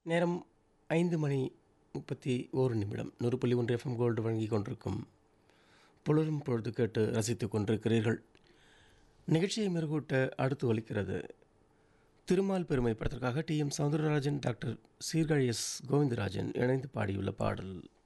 நேரம் 5:31 100.1 FM gold வழங்கிக் கொண்டிருக்கும் புலரும் பொழுது கேட்டு ரசித்துக் கொண்டிருக்கிறீர்கள். நிகழ்ச்சியை மெருகூட்ட அடுத்து ஒலிக்கிறது திருமால் பெருமை படத்திற்காக TM. Soundararajan, doctor Sirkazhi S. Govindarajan இணைந்து பாடியுள்ள பாடல்.